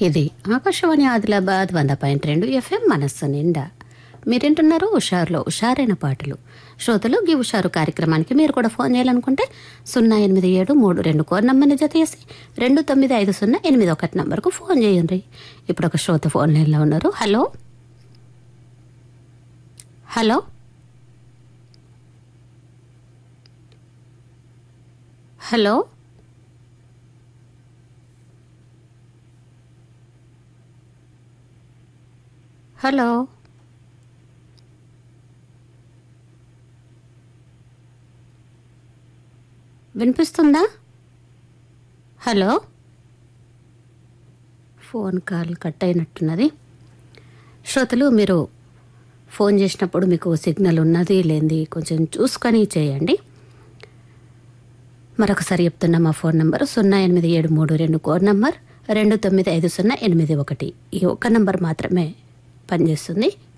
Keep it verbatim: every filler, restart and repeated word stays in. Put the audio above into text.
ఇది ఆకాశవాణి ఆదిలాబాద్ వంద పాయింట్ రెండు ఎఫ్ఎం మనస్సు నిండా మీరేంటున్నారు హుషారులో హుషారైన పాటలు. శ్రోతలు గీ హుషారు కార్యక్రమానికి మీరు కూడా ఫోన్ చేయాలనుకుంటే సున్నా ఎనిమిది ఏడు మూడు రెండు కోర్ నంబర్ని జత చేసి రెండు తొమ్మిది ఐదు సున్నా ఎనిమిది ఒకటి నంబర్కు ఫోన్ చేయండి. ఇప్పుడు ఒక శ్రోత ఫోన్ లైన్లో ఉన్నారు. హలో హలో హలో హలో వినిపిస్తుందా? Hello phone call cut అయినట్టున్నది. శ్రోతలు మీరు ఫోన్ చేసినప్పుడు మీకు సిగ్నల్ ఉన్నది లేనిది కొంచెం చూసుకొని చేయండి. మరొకసారి చెప్తున్నా, మా ఫోన్ నంబర్ సున్నా ఎనిమిది ఏడు మూడు రెండు కోడ్ నంబర్ రెండు తొమ్మిది ఐదు సున్నా ఎనిమిది ఒకటి. ఈ ఒక్క నంబర్ మాత్రమే పనిచేస్తుంది.